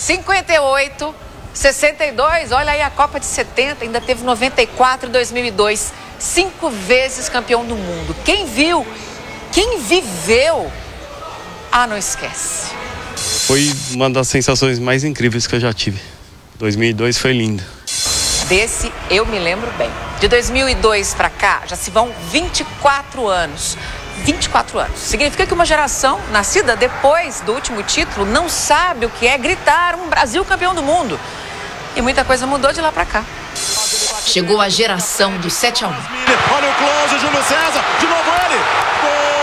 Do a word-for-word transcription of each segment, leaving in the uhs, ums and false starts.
cinquenta e oito, sessenta e dois, olha aí a Copa de setenta, ainda teve noventa e quatro e dois mil e dois. Cinco vezes campeão do mundo. Quem viu, quem viveu, ah, não esquece. Foi uma das sensações mais incríveis que eu já tive. dois mil e dois foi lindo. Desse eu me lembro bem. De dois mil e dois para cá, já se vão vinte e quatro anos. vinte e quatro anos. Significa que uma geração nascida depois do último título não sabe o que é gritar um Brasil campeão do mundo. E muita coisa mudou de lá para cá. Chegou a geração do sete a um. Olha o close, Júlio César, de novo ele. Gol!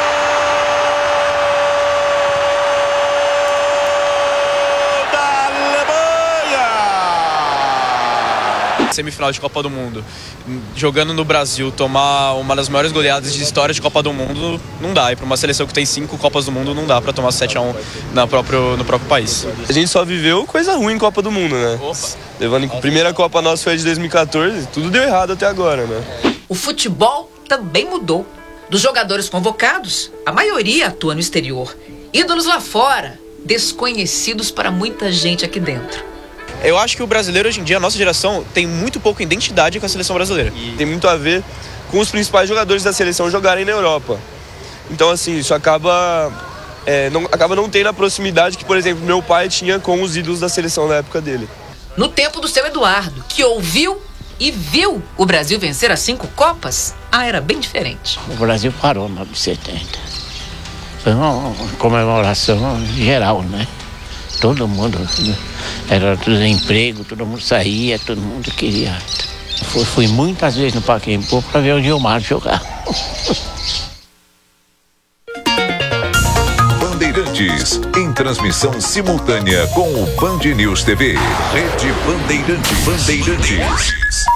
Semifinal de Copa do Mundo, jogando no Brasil, tomar uma das maiores goleadas de história de Copa do Mundo, não dá. E para uma seleção que tem cinco Copas do Mundo, não dá para tomar sete a um na próprio, no próprio país. A gente só viveu coisa ruim em Copa do Mundo, né? Opa. Levando a primeira Copa nossa foi de dois mil e quatorze, tudo deu errado até agora, né? O futebol também mudou. Dos jogadores convocados, a maioria atua no exterior. Ídolos lá fora, desconhecidos para muita gente aqui dentro. Eu acho que o brasileiro hoje em dia, a nossa geração, tem muito pouca identidade com a seleção brasileira. E tem muito a ver com os principais jogadores da seleção jogarem na Europa. Então, assim, isso acaba, é, não, acaba não tendo a proximidade que, por exemplo, meu pai tinha com os ídolos da seleção na época dele. No tempo do seu Eduardo, que ouviu e viu o Brasil vencer as cinco Copas, ah, era bem diferente. O Brasil parou em mil novecentos e setenta. Foi uma comemoração geral, né? Todo mundo, era tudo emprego, todo mundo saía, todo mundo queria. Fui, fui muitas vezes no Pacaembu para ver o Gilmar jogar. Bandeirantes, em transmissão simultânea com o Band News T V. Rede Bandeirantes. Bandeirantes.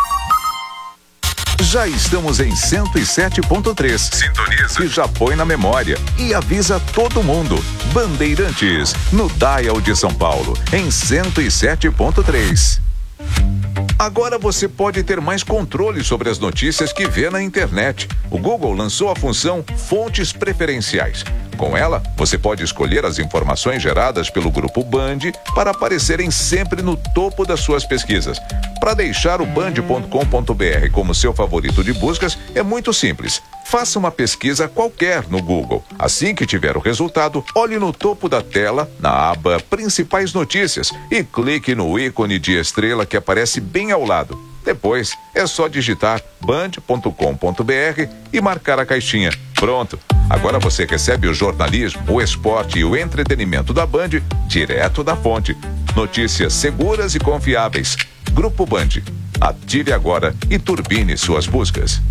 Já estamos em cento e sete ponto três. Sintoniza e já põe na memória. E avisa todo mundo. Bandeirantes, no Dial de São Paulo, em cento e sete ponto três. Agora você pode ter mais controle sobre as notícias que vê na internet. O Google lançou a função Fontes Preferenciais. Com ela, você pode escolher as informações geradas pelo Grupo Band para aparecerem sempre no topo das suas pesquisas. Para deixar o band ponto com ponto br como seu favorito de buscas, é muito simples. Faça uma pesquisa qualquer no Google. Assim que tiver o resultado, olhe no topo da tela, na aba Principais Notícias, e clique no ícone de estrela que aparece bem ao lado. Depois, é só digitar band ponto com ponto br e marcar a caixinha. Pronto! Agora você recebe o jornalismo, o esporte e o entretenimento da Band direto da fonte. Notícias seguras e confiáveis. Grupo Band. Ative agora e turbine suas buscas.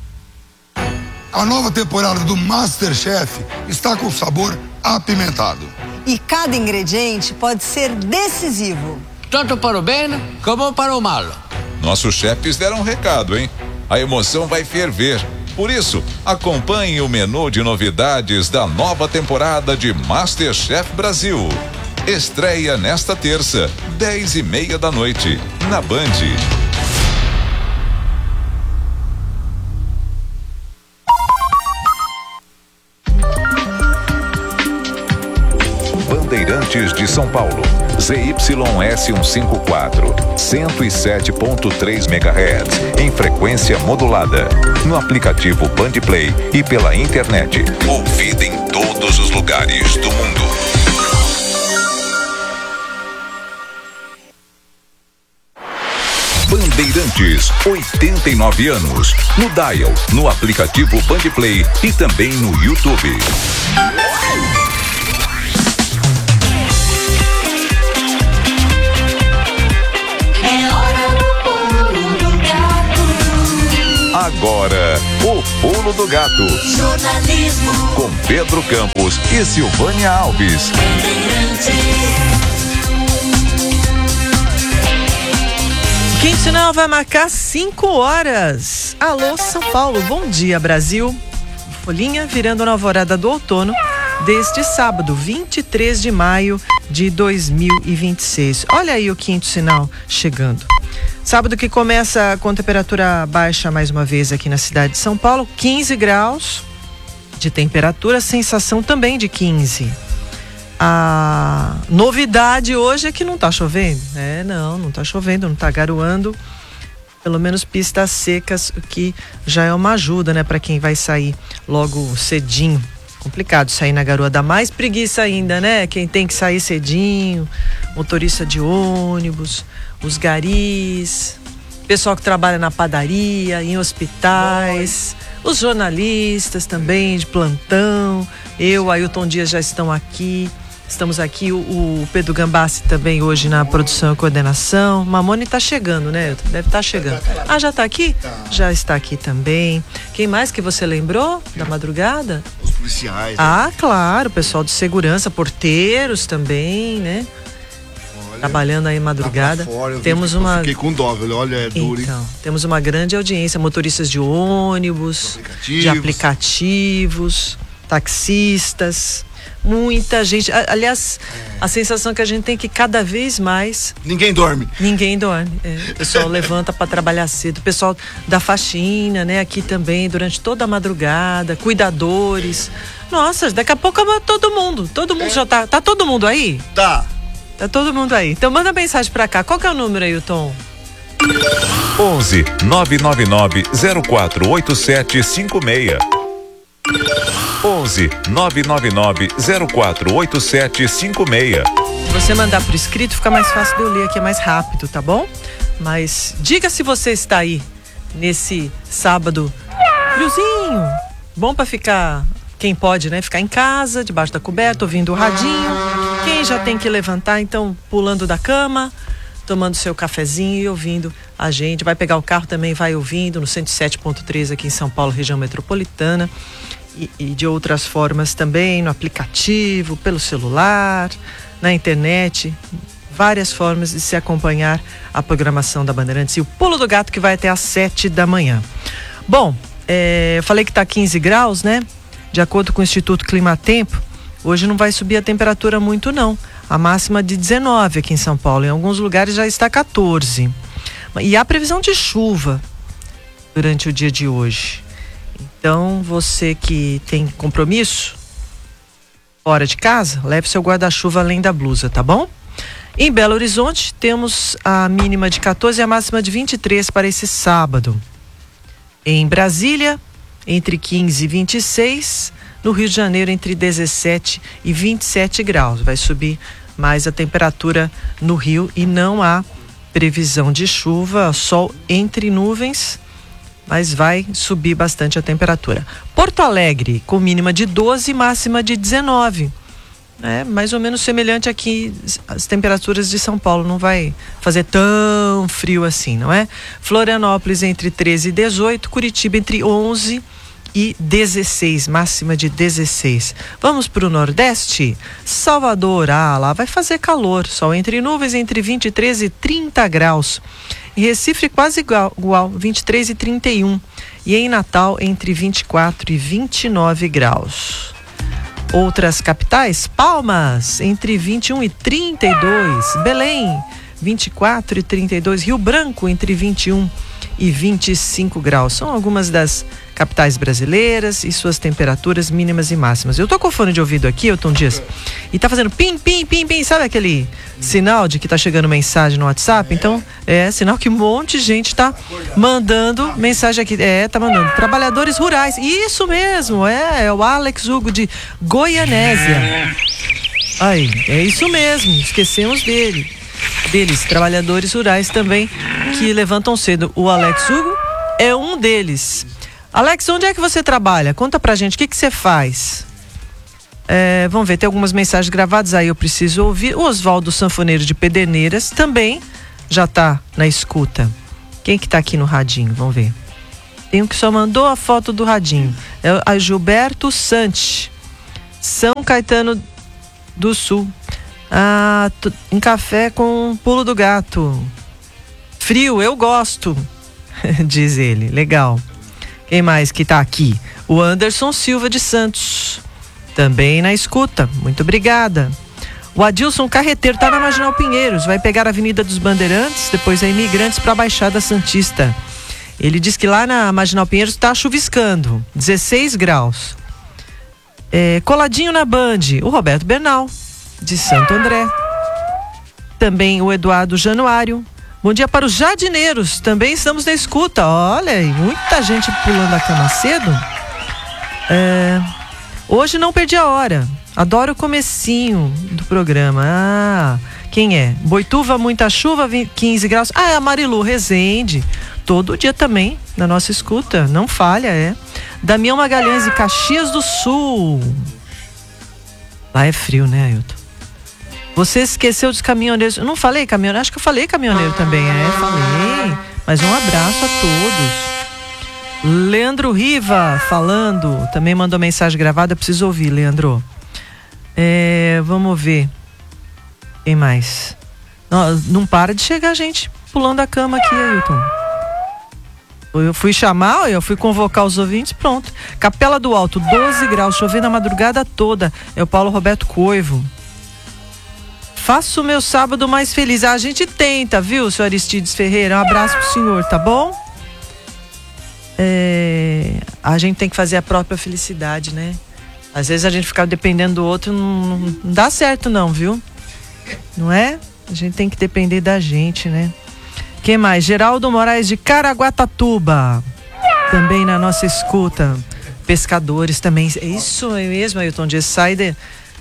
A nova temporada do MasterChef está com sabor apimentado. E cada ingrediente pode ser decisivo. Tanto para o bem como para o mal. Nossos chefes deram um recado, hein? A emoção vai ferver. Por isso, acompanhe o menu de novidades da nova temporada de MasterChef Brasil. Estreia nesta terça, dez e meia da noite, na Band. Bandeirantes de São Paulo, Z Y S cento e cinquenta e quatro, cento e sete ponto três megahertz, em frequência modulada, no aplicativo Band Play e pela internet. Ouvida em todos os lugares do mundo. Bandeirantes, oitenta e nove anos, no Dial, no aplicativo Band Play e também no YouTube. Agora, o Pulo do Gato. Jornalismo. Com Pedro Campos e Silvânia Alves. Quinto sinal vai marcar cinco horas. Alô, São Paulo. Bom dia, Brasil. Folhinha virando na alvorada do outono deste sábado, vinte e três de maio de dois mil e vinte e seis. Olha aí o quinto sinal chegando. Sábado que começa com temperatura baixa mais uma vez aqui na cidade de São Paulo, quinze graus de temperatura, sensação também de quinze. A novidade hoje é que não tá chovendo. É, não, não tá chovendo, não tá garoando. Pelo menos pistas secas, o que já é uma ajuda, né, para quem vai sair logo cedinho. Complicado sair na garoa, dá mais preguiça ainda, né? Quem tem que sair cedinho, motorista de ônibus, os garis, pessoal que trabalha na padaria, em hospitais, os jornalistas também de plantão. Eu, Ailton Dias já estão aqui. Estamos aqui, o, o Pedro Gambassi também hoje na produção e coordenação. Mamone está chegando, né? Deve estar tá chegando. Ah, já está aqui? Já está aqui também. Quem mais que você lembrou da madrugada? Os policiais. Ah, né? Claro, o pessoal de segurança, porteiros também, né? Olha, trabalhando aí madrugada. Fora, temos vi, uma. Fiquei com dó, velho. Olha, é duro, então, hein? temos uma grande audiência, motoristas de ônibus, aplicativos. de aplicativos, taxistas. Muita gente, aliás, é. a sensação que a gente tem é que cada vez mais ninguém dorme. Ninguém dorme. É. O pessoal levanta para trabalhar cedo, o pessoal da faxina, né? Aqui também durante toda a madrugada, cuidadores. Nossa, daqui a pouco todo mundo, todo mundo é. já tá, tá todo mundo aí? Tá. Tá todo mundo aí. Então manda mensagem para cá. Qual que é o número aí, Tom? onze nove nove nove zero quatro oito sete cinco seis. onze nove nove nove zero quatro oito sete cinco seis. Se você mandar por escrito, fica mais fácil de eu ler aqui, é mais rápido, tá bom? Mas diga se você está aí nesse sábado friozinho, bom para ficar, quem pode, né? Ficar em casa, debaixo da coberta, ouvindo o radinho. Quem já tem que levantar, então pulando da cama, tomando seu cafezinho e ouvindo a gente. Vai pegar o carro também, vai ouvindo no cento e sete ponto três aqui em São Paulo, região metropolitana. E, e de outras formas também, no aplicativo, pelo celular, na internet, várias formas de se acompanhar a programação da Bandeirantes e o Pulo do Gato, que vai até às sete da manhã. Bom, é, eu falei que está quinze graus, né? De acordo com o Instituto Climatempo, hoje não vai subir a temperatura muito não. A máxima de dezenove aqui em São Paulo, em alguns lugares já está quatorze. E há previsão de chuva durante o dia de hoje. Então, você que tem compromisso fora de casa, leve seu guarda-chuva além da blusa, tá bom? Em Belo Horizonte, temos a mínima de quatorze e a máxima de vinte e três para esse sábado. Em Brasília, entre quinze e vinte e seis. No Rio de Janeiro, entre dezessete e vinte e sete graus. Vai subir mais a temperatura no Rio e não há previsão de chuva, sol entre nuvens, mas vai subir bastante a temperatura. Porto Alegre, com mínima de doze e máxima de dezenove. É mais ou menos semelhante aqui, as temperaturas de São Paulo, não vai fazer tão frio assim, não é? Florianópolis entre treze e dezoito, Curitiba entre onze e dezesseis, máxima de dezesseis. Vamos para o Nordeste? Salvador, ah, lá vai fazer calor, sol entre nuvens entre vinte e três e trinta graus. Em Recife quase igual, igual, vinte e três e trinta e um. E em Natal entre vinte e quatro e vinte e nove graus. Outras capitais, Palmas entre vinte e um e trinta e dois. Belém, vinte e quatro e trinta e dois. Rio Branco entre vinte e um e vinte e cinco graus. São algumas das capitais brasileiras e suas temperaturas mínimas e máximas. Eu tô com o fone de ouvido aqui, Ailton Dias, e tá fazendo pim, pim, pim, pim, sabe aquele sinal de que tá chegando mensagem no WhatsApp? Então, é sinal que um monte de gente tá mandando mensagem aqui. É, tá mandando. Trabalhadores rurais. Isso mesmo, é, é o Alex Hugo de Goianésia. Aí, é isso mesmo, esquecemos dele. Deles, trabalhadores rurais também, que levantam cedo. O Alex Hugo é um deles. Alex, onde é que você trabalha? Conta pra gente, o que que você faz? É, vamos ver, tem algumas mensagens gravadas aí, eu preciso ouvir. O Oswaldo Sanfoneiro de Pederneiras também já tá na escuta. Quem que tá aqui no radinho? Vamos ver. Tem um que só mandou a foto do radinho. É a Gilberto Santi, São Caetano do Sul. Ah, um café com pulo do gato. Frio, eu gosto, diz ele. Legal. Quem mais que tá aqui? O Anderson Silva de Santos, também na escuta. Muito obrigada. O Adilson Carreteiro tá na Marginal Pinheiros. Vai pegar a Avenida dos Bandeirantes, depois a Imigrantes para a Baixada Santista. Ele diz que lá na Marginal Pinheiros tá chuviscando, dezesseis graus. É, coladinho na Band, o Roberto Bernal, de Santo André. Também o Eduardo Januário. Bom dia para os jardineiros, também estamos na escuta. Olha aí, muita gente pulando a cama cedo. É, hoje não perdi a hora, adoro o comecinho do programa. Ah, quem é? Boituva, muita chuva, quinze graus. Ah, é a Marilu Rezende, todo dia também na nossa escuta, não falha, é. Damião Magalhães de Caxias do Sul. Lá é frio, né, Ailton? Você esqueceu dos caminhoneiros. Eu não falei caminhoneiro? Acho que eu falei caminhoneiro também. É, falei. Mas um abraço a todos. Leandro Riva falando. Também mandou mensagem gravada. Eu preciso ouvir, Leandro. É, vamos ver. Quem mais? Não, não para de chegar gente pulando a cama aqui, Ailton. Eu fui chamar, eu fui convocar os ouvintes, pronto. Capela do Alto, doze graus, chovendo a madrugada toda. É o Paulo Roberto Coivo. Faço o meu sábado mais feliz. Ah, a gente tenta, viu, senhor Aristides Ferreira? Um abraço pro senhor, tá bom? É, a gente tem que fazer a própria felicidade, né? Às vezes a gente ficar dependendo do outro não, não dá certo não, viu? Não é? A gente tem que depender da gente, né? Quem mais? Geraldo Moraes de Caraguatatuba. Também na nossa escuta. Pescadores também. É isso mesmo, Ailton Dias. Sai de...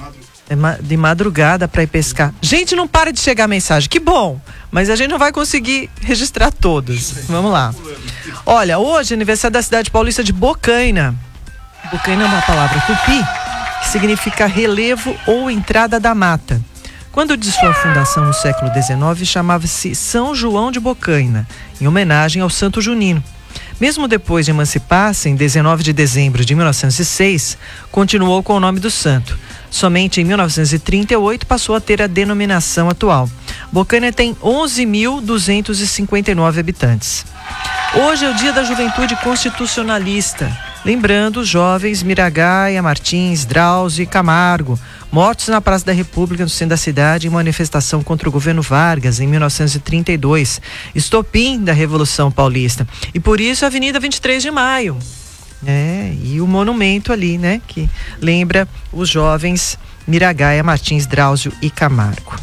de madrugada para ir pescar. Gente, não para de chegar a mensagem. Que bom, mas a gente não vai conseguir registrar todos. Vamos lá. Olha, hoje é aniversário da cidade paulista de Bocaina. Bocaina é uma palavra tupi que significa relevo ou entrada da mata. Quando de sua fundação no século dezenove, chamava-se São João de Bocaina, em homenagem ao Santo Junino. Mesmo depois de emancipar-se, em dezenove de dezembro de mil novecentos e seis, continuou com o nome do santo. Somente em mil novecentos e trinta e oito passou a ter a denominação atual. Bocaina tem onze mil duzentos e cinquenta e nove habitantes. Hoje é o dia da juventude constitucionalista. Lembrando os jovens Miragaia, Martins, Drauzio e Camargo, mortos na Praça da República, no centro da cidade, em manifestação contra o governo Vargas, em mil novecentos e trinta e dois, estopim da Revolução Paulista. E por isso a Avenida vinte e três de maio. É, e o monumento ali, né, que lembra os jovens Miragaia, Martins, Drauzio e Camargo.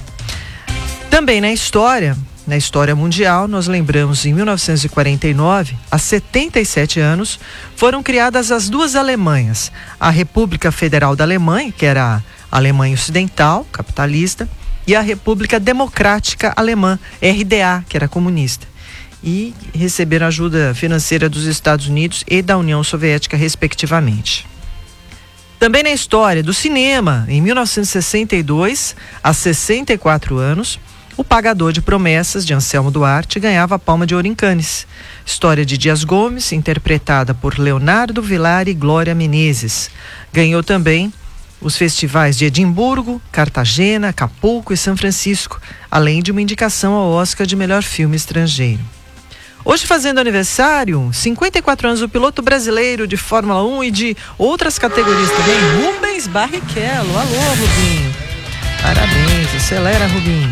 Também na história, na história mundial, nós lembramos em mil novecentos e quarenta e nove, há setenta e sete anos, foram criadas as duas Alemanhas, a República Federal da Alemanha, que era a Alemanha Ocidental, capitalista, e a República Democrática Alemã, R D A, que era comunista. E receberam ajuda financeira dos Estados Unidos e da União Soviética, respectivamente. Também na história do cinema, em mil novecentos e sessenta e dois, há sessenta e quatro anos, O Pagador de Promessas, de Anselmo Duarte, ganhava a Palma de Ouro em Cannes. História de Dias Gomes, interpretada por Leonardo Vilar e Glória Menezes. Ganhou também os festivais de Edimburgo, Cartagena, Acapulco e São Francisco, além de uma indicação ao Oscar de melhor filme estrangeiro. Hoje fazendo aniversário, cinquenta e quatro anos, o piloto brasileiro de Fórmula um e de outras categorias também, Rubens Barrichello. Alô, Rubinho. Parabéns, acelera, Rubinho.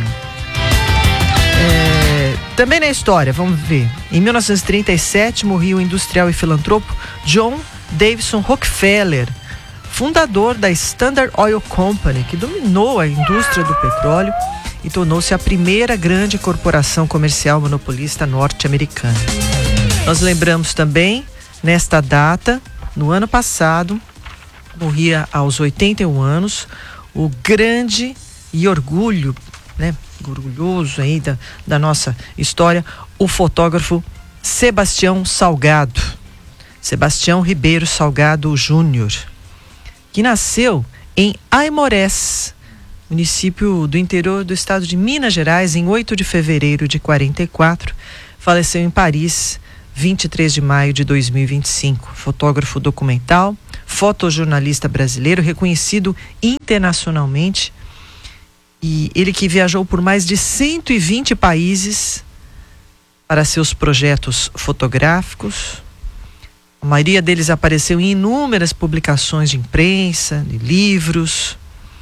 É, também na história, vamos ver. Em mil novecentos e trinta e sete, morreu o industrial e filantropo John Davison Rockefeller, fundador da Standard Oil Company, que dominou a indústria do petróleo e tornou-se a primeira grande corporação comercial monopolista norte-americana. Nós lembramos também, nesta data, no ano passado, morria aos oitenta e um anos, o grande e orgulho, né, orgulhoso aí da, da nossa história, o fotógrafo Sebastião Salgado, Sebastião Ribeiro Salgado Júnior, que nasceu em Aimorés, município do interior do estado de Minas Gerais, em oito de fevereiro de quarenta e quatro, faleceu em Paris, vinte e três de maio de dois mil e vinte e cinco. Fotógrafo documental, fotojornalista brasileiro, reconhecido internacionalmente, e ele que viajou por mais de cento e vinte países para seus projetos fotográficos. A maioria deles apareceu em inúmeras publicações de imprensa, de livros,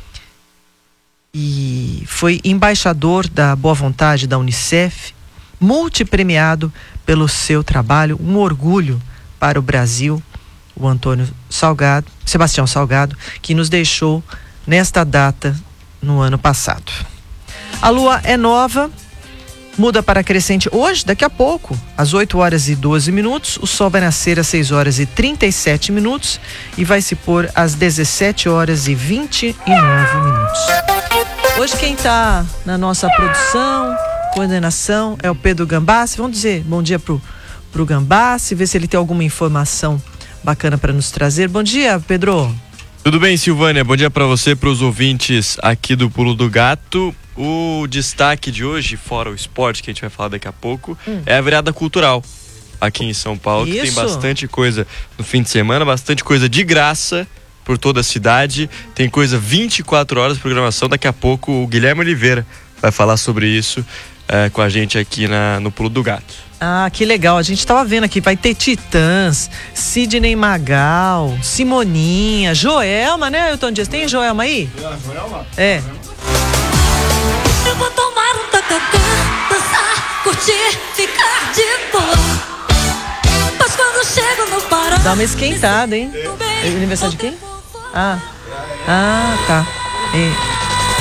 e foi embaixador da Boa Vontade da Unicef, multipremiado pelo seu trabalho, um orgulho para o Brasil, o Antônio Salgado, Sebastião Salgado, que nos deixou nesta data no ano passado. A lua é nova, muda para crescente hoje, daqui a pouco, às oito horas e doze minutos. O sol vai nascer às seis horas e trinta e sete minutos e vai se pôr às dezessete horas e vinte e nove minutos. Hoje quem está na nossa produção, coordenação, é o Pedro Gambassi. Vamos dizer bom dia pro, pro Gambassi, ver se ele tem alguma informação bacana para nos trazer. Bom dia, Pedro. Tudo bem, Silvânia? Bom dia para você, para os ouvintes aqui do Pulo do Gato. O destaque de hoje, fora o esporte, que a gente vai falar daqui a pouco, hum. é a virada cultural aqui em São Paulo, que tem bastante coisa no fim de semana, bastante coisa de graça por toda a cidade. Tem coisa vinte e quatro horas de programação. Daqui a pouco o Guilherme Oliveira vai falar sobre isso é, com a gente aqui na, no Pulo do Gato. Ah, que legal. A gente estava vendo aqui, vai ter Titãs, Sidney Magal, Simoninha, Joelma, né, Ailton Dias? Tem Joelma aí? É, Joelma. É. Eu vou tomar um tacacá, dançar, curtir, ficar de boa. Mas quando chego no Pará... Dá uma esquentada, hein? É aniversário de quem? Ah, ah, tá. É.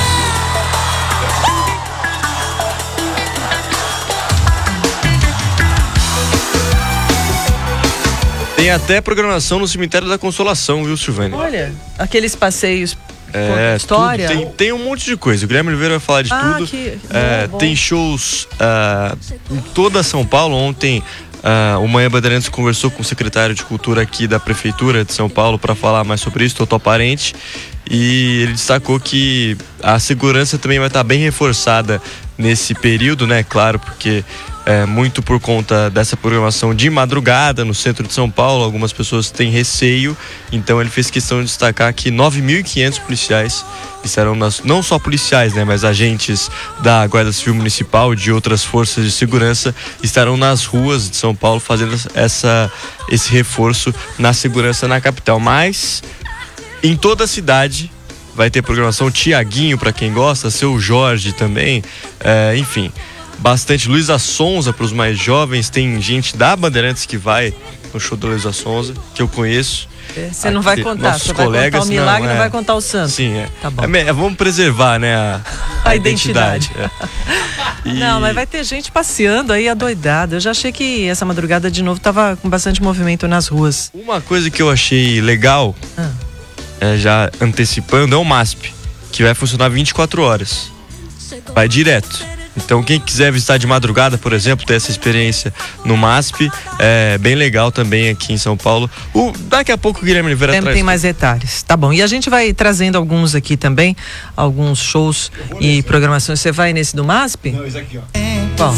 Tem até programação no Cemitério da Consolação, viu, Silvânia? Olha, aqueles passeios é, história. Tudo, tem, tem um monte de coisa. O Guilherme Oliveira vai falar de ah, tudo. Que... É, bom, tem bom. shows uh, em toda São Paulo. Ontem uh, o Manhã Bandeirantes conversou com o secretário de Cultura aqui da Prefeitura de São Paulo para falar mais sobre isso, Totó Parente. E ele destacou que a segurança também vai estar bem reforçada nesse período, né? Claro, porque é muito por conta dessa programação de madrugada no centro de São Paulo. Algumas pessoas têm receio, então ele fez questão de destacar que nove mil e quinhentos policiais estarão nas, não só policiais, né, mas agentes da Guarda Civil Municipal e de outras forças de segurança estarão nas ruas de São Paulo fazendo essa, esse reforço na segurança na capital. Mas em toda a cidade vai ter programação. Tiaguinho, para quem gosta, Seu Jorge também, é, enfim, bastante. Luísa Sonza para os mais jovens. Tem gente da Bandeirantes que vai no show da Luísa Sonza, que eu conheço. É, você não vai contar, você vai contar o milagre, não, é, não vai contar o santo. Sim, é. Tá bom. É, vamos preservar, né, a, a, a identidade. identidade. É. E... Não, mas vai ter gente passeando aí adoidada. Eu já achei que essa madrugada de novo tava com bastante movimento nas ruas. Uma coisa que eu achei legal, ah. é, já antecipando, é o MASP, que vai funcionar vinte e quatro horas. Vai direto. Então quem quiser visitar de madrugada, por exemplo, ter essa experiência no MASP, é bem legal também aqui em São Paulo. O, daqui a pouco o Guilherme Oliveira tem, traz. Tem mais detalhes, tá bom. E a gente vai trazendo alguns aqui também, alguns shows e programações. Você vai nesse do MASP? Não, esse aqui, ó.